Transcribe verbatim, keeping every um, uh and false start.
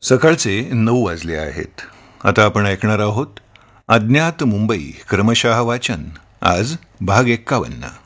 सकाळचे नऊ वाजले आहेत. आता आपण ऐकणार आहोत अज्ञात मुंबई क्रमशः वाचन. आज भाग एक्कावन्न.